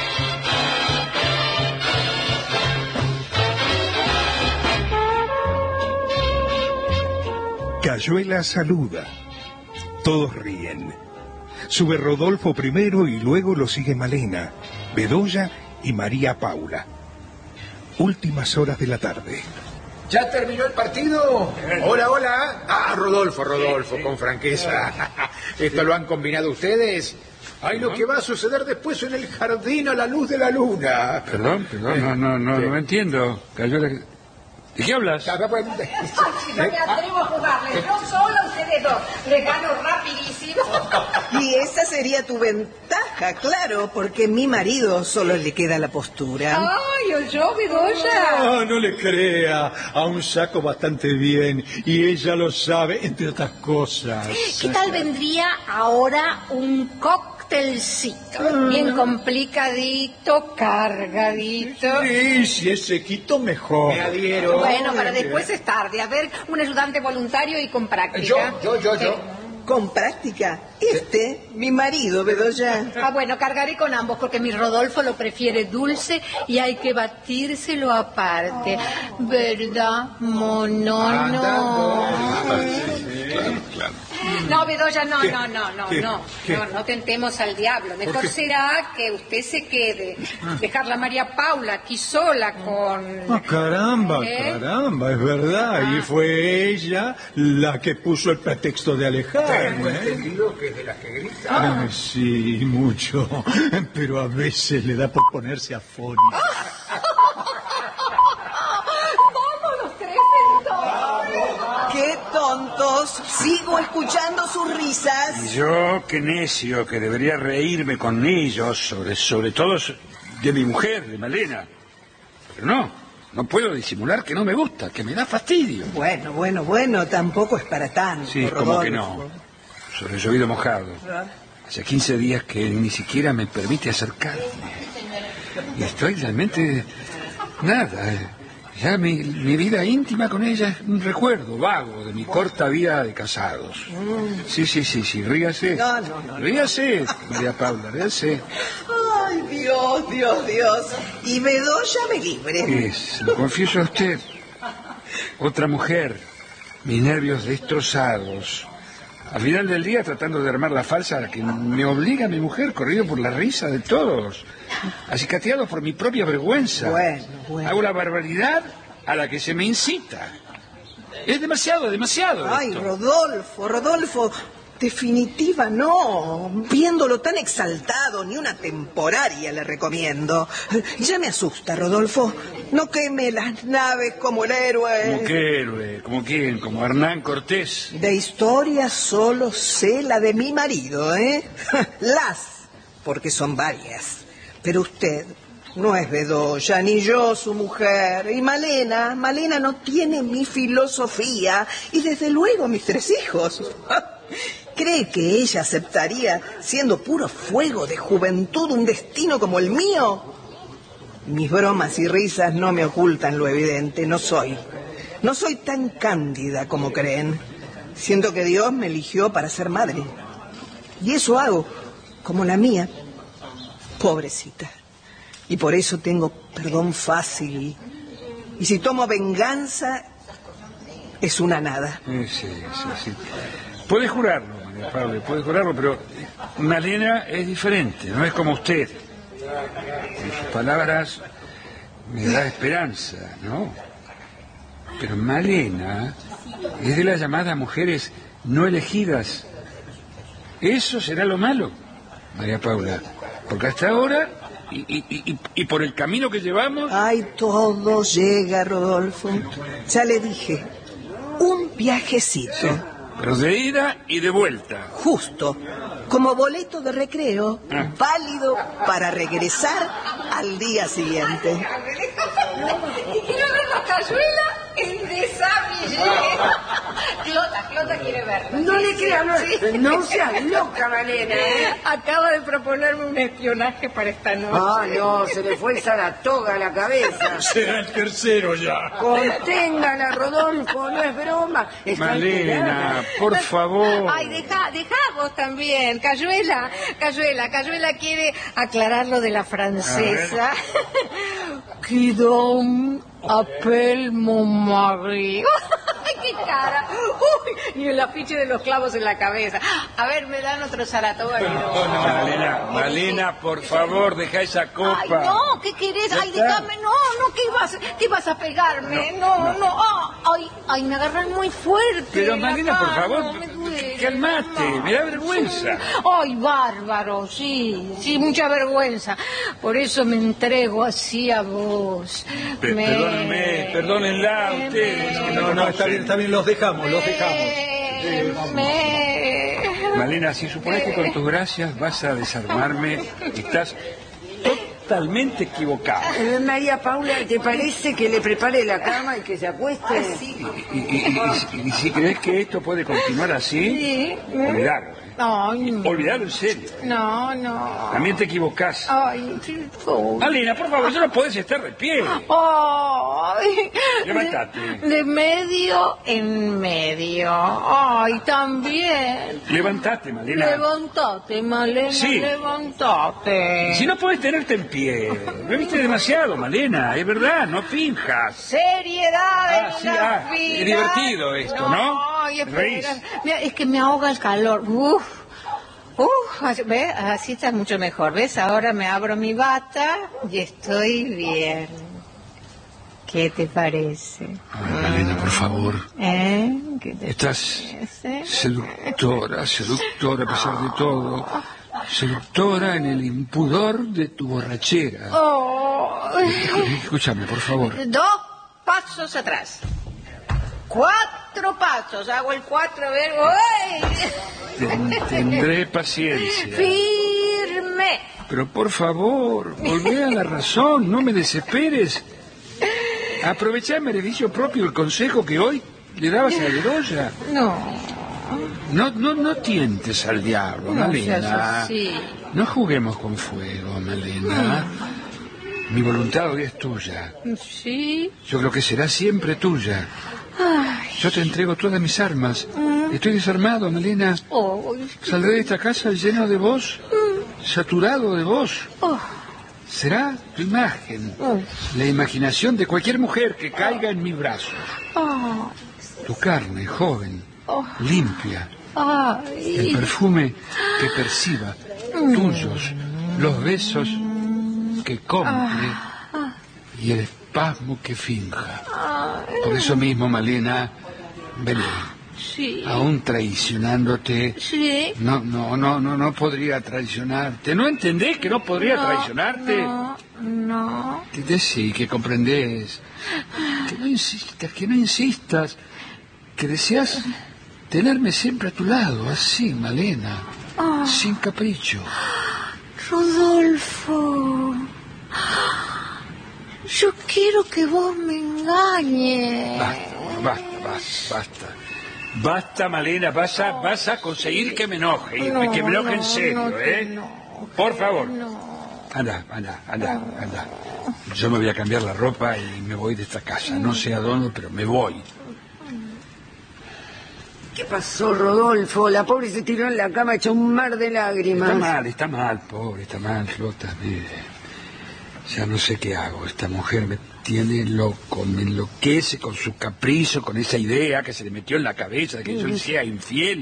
Cayuela saluda. Todos ríen. Sube Rodolfo primero y luego lo sigue Malena, Bedoya y María Paula. Últimas horas de la tarde. ¿Ya terminó el partido? Hola. Rodolfo, con franqueza. ¿Esto lo han combinado ustedes? Ay, lo que va a suceder después en el jardín a la luz de la luna. Perdón, no entiendo. Cayuela... ¿De qué hablas? Si no me atrevo a jugarle, yo solo ustedes dos. Les gano rapidísimo. ¿Y esa sería tu ventaja? baja, claro, porque a mi marido solo le queda la postura. Ay, oyó, Bedoya. No le crea, aún saco bastante bien y ella lo sabe, entre otras cosas. ¿Qué tal vendría ahora un cóctelcito? Bien complicadito, cargadito. Sí, si es sequito, mejor. Me adhiero. Bueno, para después es tarde. A ver, un ayudante voluntario y con práctica. Yo. Con práctica, mi marido, Bedoya. Bueno, cargaré con ambos porque mi Rodolfo lo prefiere dulce y hay que batírselo aparte. ¿Verdad, monono? Claro. No, Bedoya, no tentemos al diablo. Mejor será que usted se quede. Dejarla a María Paula aquí sola con... Caramba, es verdad. Ah. Y fue ella la que puso el pretexto de alejarme. Tengo entendido que es de las que grita. Sí, mucho. Pero a veces le da por ponerse afónica. ¡Vamos los tres entonces! ¡Qué tontos! Sigo escuchando sus risas. Y yo, qué necio, que debería reírme con ellos, sobre todo de mi mujer, de Malena. Pero no puedo disimular que no me gusta, que me da fastidio. Bueno, tampoco es para tanto. Sí, Rodolfo. como que no. Sobre el llovido mojado. Hace 15 días que él ni siquiera me permite acercarme. Y estoy realmente... nada. Ya mi vida íntima con ella es un recuerdo vago de mi corta vida de casados. Sí, ríase. No. Ríase, María Paula, ríase. Ay, Dios. Y Bedoya me libre. Lo confieso a usted. Otra mujer. Mis nervios destrozados. Al final del día tratando de armar la falsa a la que me obliga mi mujer, corrido por la risa de todos, acicateado por mi propia vergüenza. Bueno. Hago la barbaridad a la que se me incita. Es demasiado. Ay, esto. Rodolfo, definitiva no. Viéndolo tan exaltado, ni una temporaria le recomiendo. Ya me asusta, Rodolfo. No queme las naves como el héroe. ¿Como qué héroe? ¿Como quién? ¿Como Hernán Cortés? De historia solo sé la de mi marido, porque son varias. Pero usted no es Bedoya, ni yo su mujer. Y Malena no tiene mi filosofía, y desde luego mis 3 hijos. ¿Cree que ella aceptaría, siendo puro fuego de juventud, un destino como el mío? Mis bromas y risas no me ocultan lo evidente. No soy tan cándida como creen. Siento que Dios me eligió para ser madre. Y eso hago, como la mía. Pobrecita. Y por eso tengo perdón fácil. Y si tomo venganza, es una nada. Sí. Puede jurarlo, María Paula, pero Malena es diferente, no es como usted. En sus palabras me da esperanza, ¿no? Pero Malena es de las llamadas mujeres no elegidas. Eso será lo malo, María Paula. Porque hasta ahora, y por el camino que llevamos... Ay, todo llega, Rodolfo. Ya le dije, un viajecito. Sí, pero de ida y de vuelta. Justo, como boleto de recreo, válido para regresar al día siguiente. Y quiero ver la cazuela en desabillé. Clota quiere verla. No le creas, no seas loca, Malena. Acaba de proponerme un espionaje para esta noche. No, se le fue el Saratoga a la cabeza. Será el tercero ya. Conténgala, Rodolfo, no es broma. Está Malena, alterada. por favor. Ay, dejá vos también. Cayuela quiere aclarar lo de la francesa. Qui donc appelle mon mari. ¡Ay, qué cara! Uy, y el afiche de los clavos en la cabeza. A ver, me dan otro Saratoga. Malena, por favor, deja esa copa. Ay, no, ¿qué querés? Ay, déjame, no, ¿qué vas a pegarme? No. Ay, me agarran muy fuerte. Pero Malena, por favor, me duele, calmate, me da vergüenza. Ay, bárbaro, sí, mucha vergüenza. Por eso me entrego así a vos. Perdónenla a ustedes. No, está bien, los dejamos. Malena, si supones que con tus gracias vas a desarmarme, estás totalmente equivocada. María Paula, ¿te parece que le prepare la cama y que se acueste? Y si crees que esto puede continuar así, olvidarlo. Ay, no. Olvidarlo en serio. No. También te equivocás. Ay, Malena, por favor, ya no podés estar de pie. Ay. Levántate. De medio en medio. Ay, también. Levántate, Malena. Levántate, Malena, Sí. levántate. Si no podés tenerte en pie. Bebiste demasiado, Malena. Es verdad, no finjas. Seriedad en Sí, la es vida. divertido esto, ¿no? Ay, Reís. espera. Mira, es que me ahoga el calor. ¿Ves? Así está mucho mejor. ¿Ves? Ahora me abro mi bata y estoy bien. ¿Qué te parece? Ay, Malena, por favor. ¿Qué te Estás parece? seductora a pesar de todo. Seductora en el impudor de tu borrachera. Escúchame, por favor. 2 pasos atrás. 4 pasos. Hago el 4, a ver. ¡Uy! Tendré paciencia. Firme. Pero por favor, volvé a la razón, no me desesperes. Aprovechá en beneficio propio el consejo que hoy le dabas a Bedoya. No tientes al diablo, Malena. No juguemos con fuego, Malena. Mi voluntad hoy es tuya. Sí. Yo creo que será siempre tuya. Yo te entrego todas mis armas. Estoy desarmado, Malena. Saldré de esta casa lleno de vos, saturado de vos. Será tu imagen, la imaginación de cualquier mujer que caiga en mis brazos. Tu carne, joven, limpia. El perfume que perciba, tuyos, los besos que compre y el espasmo que finja. Por eso mismo, Malena, vení. Sí. Aún traicionándote. Sí. No podría traicionarte. ¿No entendés que no podría traicionarte? No. Decí que comprendés. Que no insistas. Que deseas tenerme siempre a tu lado, así, Malena. Sin capricho. Rodolfo. Yo quiero que vos me engañes. Basta. Basta, Malena, vas a conseguir que me enoje, que me enoje en serio, Por favor. Anda. Yo me voy a cambiar la ropa y me voy de esta casa. No sé a dónde, pero me voy. ¿Qué pasó, Rodolfo? La pobre se tiró en la cama hecha un mar de lágrimas. Está mal, pobre, está mal, Flota. Ya no sé qué hago. Esta mujer me tiene loco, me enloquece con su capricho, con esa idea que se le metió en la cabeza de que yo le sea infiel.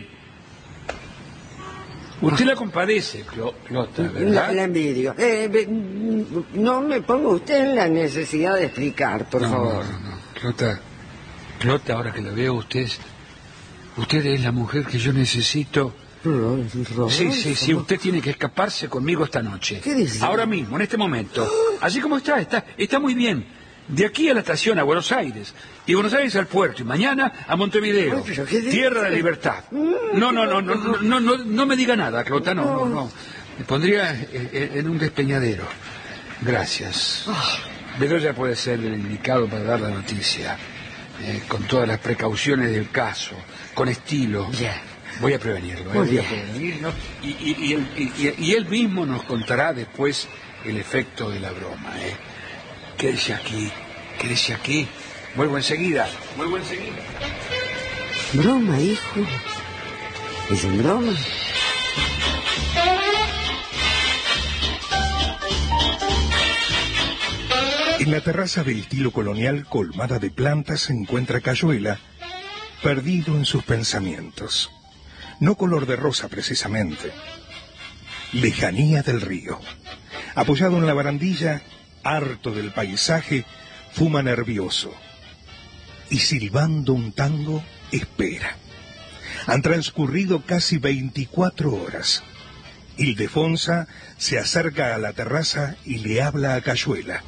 Usted la compadece, Clota, ¿verdad? La envidio. No me ponga usted en la necesidad de explicar, por favor. No. Clota, ahora que la veo, usted es la mujer que yo necesito. Sí, usted tiene que escaparse conmigo esta noche. ¿Qué dice? Ahora mismo, en este momento. Así como está muy bien. De aquí a la estación, a Buenos Aires. Y Buenos Aires al puerto. Y mañana a Montevideo. Tierra de libertad. No me diga nada, Clota, no. Me pondría en un despeñadero. Gracias. Bedoya puede ser el indicado para dar la noticia. Con todas las precauciones del caso. Con estilo. Voy a prevenirlo. Y él mismo nos contará después el efecto de la broma. Quédese aquí. Vuelvo enseguida. ¿Broma, hijo? ¿Es en broma? En la terraza del estilo colonial colmada de plantas se encuentra Cayuela, perdido en sus pensamientos. No color de rosa precisamente. Lejanía del río. Apoyado en la barandilla, harto del paisaje, fuma nervioso. Y silbando un tango, espera. Han transcurrido casi 24 horas. Ildefonsa se acerca a la terraza y le habla a Cayuela.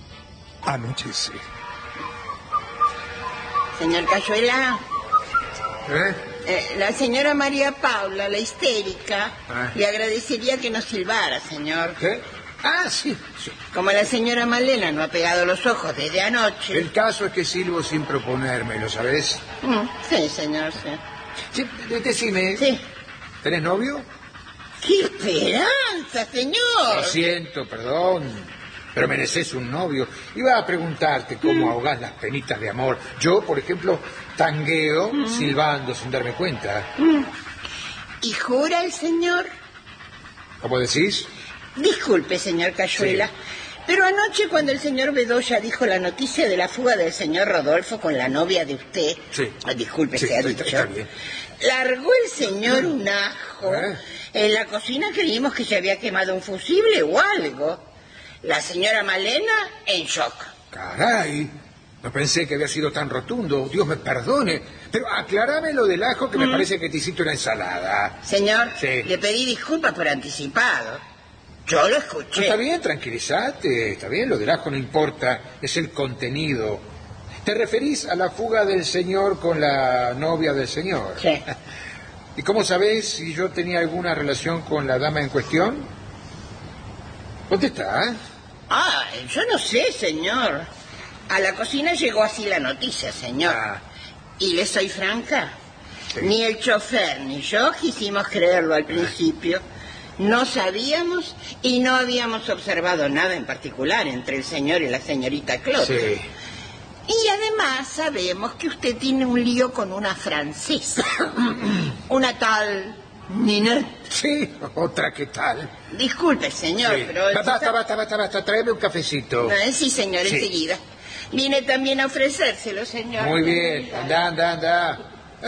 Anochece. Señor Cayuela. La señora María Paula, la histérica, le agradecería que nos silbara, señor. ¿Qué? Ah, sí, sí. Como la señora Malena no ha pegado los ojos desde anoche. El caso es que silbo sin proponérmelo, ¿sabes? Sí, señor, sí. Sí, decime. Sí. ¿Tenés novio? ¡Qué esperanza, señor! Lo siento, perdón, pero mereces un novio. Iba a preguntarte cómo ahogás las penitas de amor. Yo, por ejemplo, tangueo silbando sin darme cuenta. ¿Y jura el señor? ¿Cómo decís? Disculpe, señor Cayuela, Sí. pero anoche cuando el señor Bedoya dijo la noticia de la fuga del señor Rodolfo con la novia de usted... Sí. Disculpe, Sí, se ha está dicho. bien. Largó el señor un ajo. ¿Eh? En la cocina creímos que se había quemado un fusible o algo. La señora Malena en shock. Caray, no pensé que había sido tan rotundo. Dios me perdone. Pero aclarame lo del ajo, que me parece que te hiciste una ensalada. Señor, Sí. le pedí disculpas por anticipado. Yo lo escuché. Está bien, tranquilízate. Está bien, lo del ajo no importa. Es el contenido. ¿Te referís a la fuga del señor con la novia del señor? Sí. ¿Y cómo sabés si yo tenía alguna relación con la dama en cuestión? ¿Dónde está? Ah, yo no sé, señor. A la cocina llegó así la noticia, señor. Ah. Y le soy franca. Sí. Ni el chofer ni yo quisimos creerlo al principio. No sabíamos y no habíamos observado nada en particular entre el señor y la señorita Claude. Sí. Y además sabemos que usted tiene un lío con una francesa. Una tal Ninette. Sí, otra que tal. Disculpe, señor, Sí. pero... Basta, tráeme un cafecito. Sí, señor, Sí. enseguida. Viene también a ofrecérselo, señor. Muy bien, anda.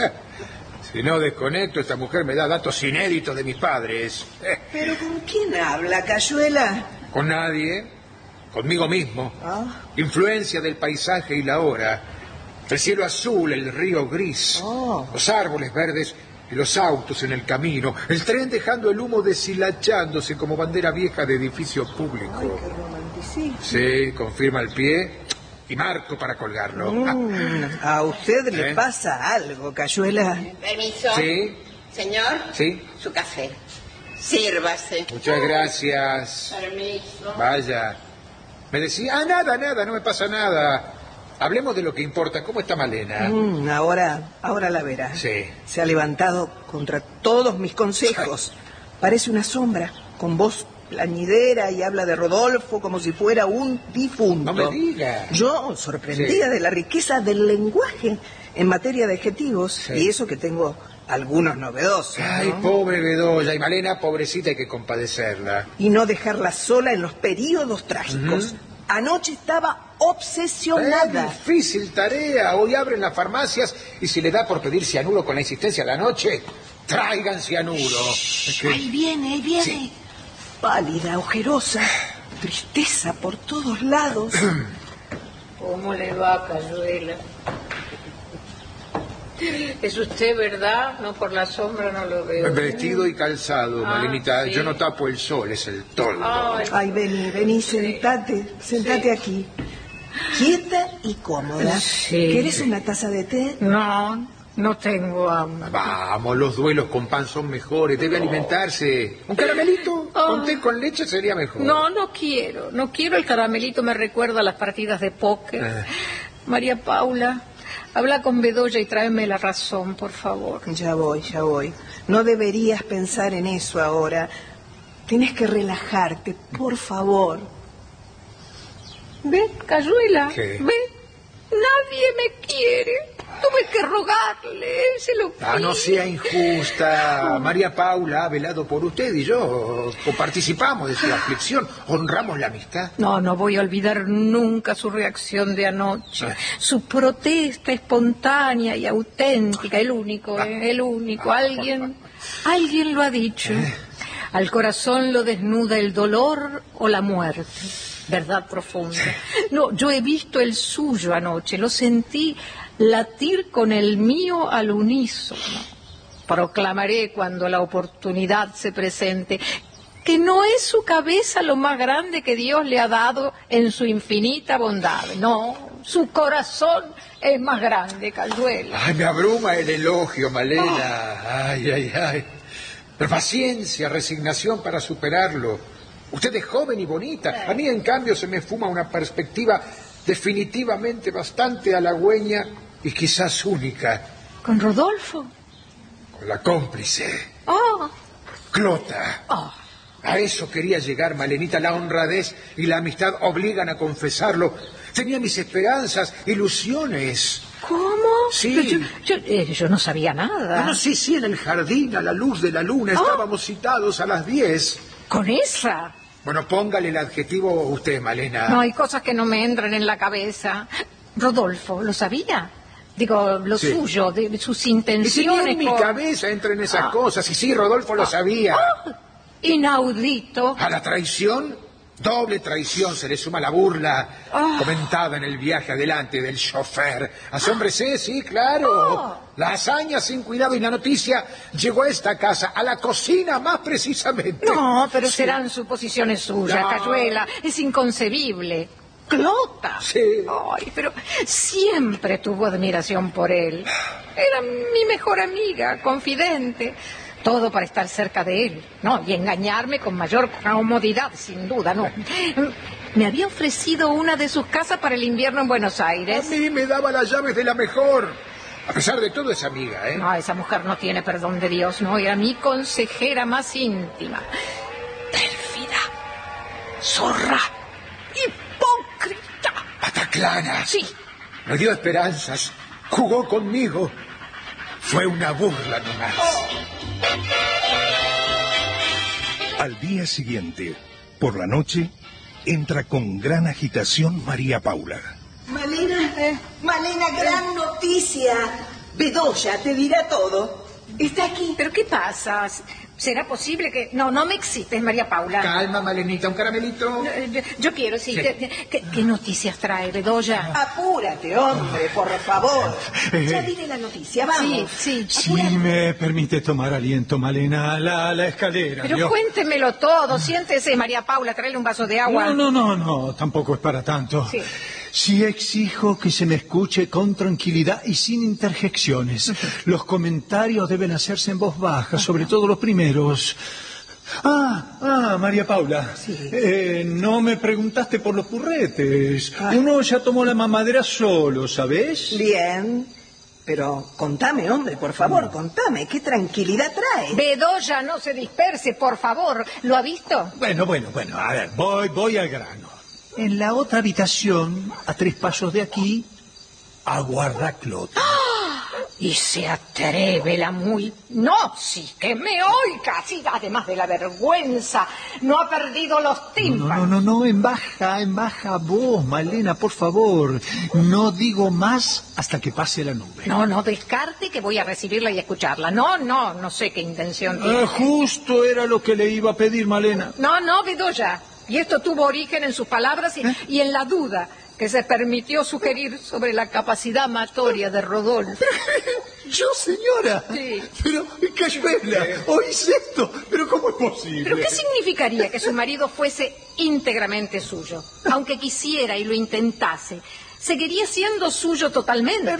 Si no desconecto, esta mujer me da datos inéditos de mis padres. ¿Pero con quién habla, Cayuela? Con nadie, conmigo mismo. Ah. Influencia del paisaje y la hora. El cielo azul, el río gris, los árboles verdes y los autos en el camino. El tren dejando el humo deshilachándose como bandera vieja de edificio público. Ay, qué romanticismo. Sí, confirma el pie y marco para colgarlo. A usted le ¿Eh? pasa algo, Cayuela. Permiso. Sí, Señor, sí. su café. Sírvase. Muchas gracias. Permiso. Vaya. Me decía, nada, no me pasa nada. Hablemos de lo que importa. ¿Cómo está Malena? Ahora la verá. Sí. Se ha levantado contra todos mis consejos. Parece una sombra, con voz plañidera y habla de Rodolfo como si fuera un difunto. No me diga. Yo, sorprendida Sí. de la riqueza del lenguaje en materia de adjetivos, Sí. y eso que tengo algunos novedosos, Ay, ¿no? pobre Bedoya. Y Malena, pobrecita, hay que compadecerla. Y no dejarla sola en los periodos trágicos. Anoche estaba obsesionada. Difícil tarea. Hoy abren las farmacias y si le da por pedir cianuro con la insistencia a la noche, traigan cianuro. Es que- Ahí viene. Sí. Pálida, ojerosa, tristeza por todos lados. ¿Cómo le va, Cayuela? ¿Es usted, verdad? No, por la sombra no lo veo. Vestido y calzado, Malenita. sí. Yo no tapo el sol, es el toldo. Ay, vení, sentate aquí. Quieta y cómoda. Sí. ¿Quieres una taza de té? No tengo hambre. Vamos, los duelos con pan son mejores. Debe alimentarse. ¿Un caramelito? Con té con leche sería mejor. No quiero. El caramelito me recuerda a las partidas de póker. María Paula, habla con Bedoya y tráeme la razón, por favor. Ya voy. No deberías pensar en eso ahora. Tienes que relajarte, por favor. ¿Ve, Cayuela? ¿Qué? ¿Ve? Nadie me quiere. Tuve que rogarle, se lo pido. No sea injusta. María Paula ha velado por usted y yo participamos de su aflicción. Honramos la amistad. No voy a olvidar nunca su reacción de anoche. Su protesta espontánea y auténtica. El único. Alguien lo ha dicho. Al corazón lo desnuda el dolor o la muerte. Verdad profunda. No, yo he visto el suyo anoche. Lo sentí latir con el mío al unísono. Proclamaré cuando la oportunidad se presente que no es su cabeza lo más grande que Dios le ha dado en su infinita bondad. No, su corazón es más grande, Cayuela. Ay, me abruma el elogio, Malena. Ay, ay, ay. Pero paciencia, resignación para superarlo. Usted es joven y bonita. A mí, en cambio, se me fuma una perspectiva definitivamente bastante halagüeña y quizás única. ¿Con Rodolfo? Con la cómplice. Oh. Clota. Oh. A eso quería llegar, Malenita. La honradez y la amistad obligan a confesarlo. Tenía mis esperanzas, ilusiones. ¿Cómo? Sí. Yo no sabía nada. No, sí, en el jardín, a la luz de la luna. Estábamos citados a las 10. ¿Con esa? Bueno, póngale el adjetivo usted, Malena. No, hay cosas que no me entran en la cabeza. Rodolfo, ¿lo sabía? Digo, lo suyo, de sus intenciones. Y en mi cabeza entra en esas cosas. Y sí, Rodolfo lo sabía. Inaudito. ¿A la traición? Doble traición, se le suma la burla comentada en el viaje adelante del chofer. Asómbrese, sí, claro. La hazaña sin cuidado y la noticia llegó a esta casa, a la cocina más precisamente. No, pero serán suposiciones suyas, No. Cayuela. Es inconcebible. Clota. Sí. Ay, pero siempre tuvo admiración por él. Era mi mejor amiga, confidente. Todo para estar cerca de él, ¿no? Y engañarme con mayor comodidad, sin duda, ¿no? Me había ofrecido una de sus casas para el invierno en Buenos Aires. A mí me daba las llaves de la mejor. A pesar de todo, es amiga, ¿eh? No, esa mujer no tiene perdón de Dios, ¿no? Era mi consejera más íntima. Pérfida, zorra, hipócrita. Pataclana. Sí. Me dio esperanzas. Jugó conmigo. Fue una burla nomás. Al día siguiente, por la noche, entra con gran agitación María Paula. Malena, gran noticia. Bedoya te dirá todo. Está aquí. ¿Pero qué pasa? ¿Será posible que...? No me excites, María Paula. Calma, Malenita, un caramelito. Yo quiero, sí. ¿Qué noticias trae, Bedoya? Apúrate, hombre, por favor. Ya diré la noticia, vamos. Sí. Si me permite tomar aliento, Malena, la escalera. Pero ¿vio? cuéntemelo todo. Siéntese, María Paula, tráele un vaso de agua. No, tampoco es para tanto. Sí. Sí exijo que se me escuche con tranquilidad y sin interjecciones. Los comentarios deben hacerse en voz baja, sobre todo los primeros. María Paula. Sí. No me preguntaste por los purretes. Uno ya tomó la mamadera solo, ¿sabés? Bien. Pero contame, hombre, por favor, contame. ¿Qué tranquilidad trae? Bedoya, no se disperse, por favor. ¿Lo ha visto? Bueno, a ver, voy al grano. En la otra habitación, a 3 pasos de aquí, aguarda Clota. Y se atreve la muy... No, sí, que me oiga, sí, además de la vergüenza, no ha perdido los tímpanos. No, en baja voz, Malena, por favor. No digo más hasta que pase la nube. No descarte que voy a recibirla y escucharla. No sé qué intención tiene. Justo era lo que le iba a pedir, Malena. No, Bedoya. Y esto tuvo origen en sus palabras y en la duda que se permitió sugerir sobre la capacidad amatoria de Rodolfo. ¿Yo, señora? Sí. Pero, Cayuela, ¿oís esto? ¿Pero cómo es posible? ¿Pero qué significaría que su marido fuese íntegramente suyo? Aunque quisiera y lo intentase, seguiría siendo suyo totalmente.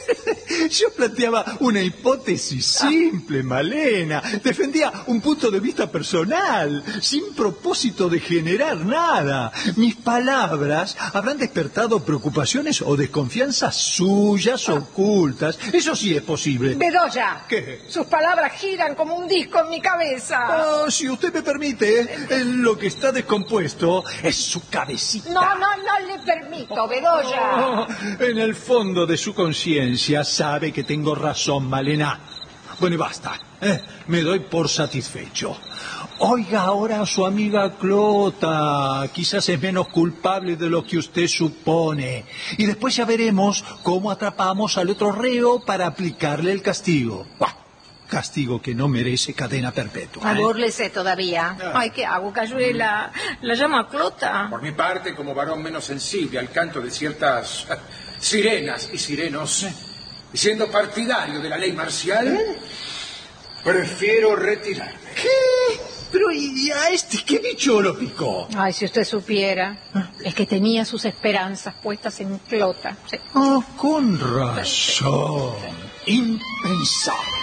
Yo planteaba una hipótesis simple, Malena. Defendía un punto de vista personal, sin propósito de generar nada. Mis palabras habrán despertado preocupaciones o desconfianzas suyas ocultas. Eso sí es posible. Bedoya, ¿Qué? sus palabras giran como un disco en mi cabeza. Si usted me permite, lo que está descompuesto es su cabecita. No le permito, Bedoya. En el fondo de su conciencia sabe que tengo razón, Malena. Bueno, y basta. Me doy por satisfecho. Oiga ahora a su amiga Clota. Quizás es menos culpable de lo que usted supone. Y después ya veremos cómo atrapamos al otro reo para aplicarle el castigo. Castigo que no merece cadena perpetua. Abúrlese todavía. Ay, ¿qué hago, Cayuela? ¿La llamo a Clota? Por mi parte, como varón menos sensible al canto de ciertas sirenas y sirenos, y siendo partidario de la ley marcial, prefiero retirarme. ¿Qué? Pero ¿y a este qué bicho lo picó? Ay, si usted supiera. Es que tenía sus esperanzas puestas en Clota. Sí. Oh, con razón. Impensable.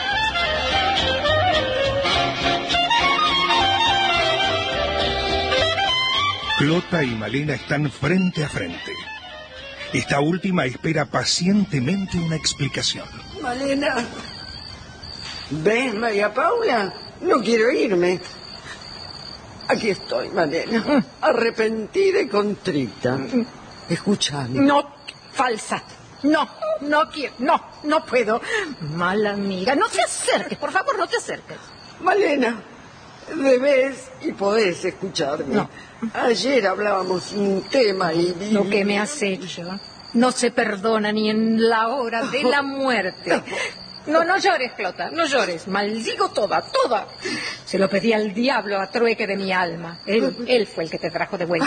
Clota y Malena están frente a frente. Esta última espera pacientemente una explicación. Malena. ¿Ves, María Paula? No quiero irme. Aquí estoy, Malena. Arrepentida y contrita. Escúchame. No, falsa. No quiero. No puedo. Mala amiga. No te acerques, por favor, no te acerques. Malena, debes y podés escucharme. No. Ayer hablábamos un tema y... Lo que me has hecho no se perdona ni en la hora de la muerte. No llores, Clota, no llores. Maldigo toda. Se lo pedí al diablo a trueque de mi alma. Él fue el que te trajo de vuelta.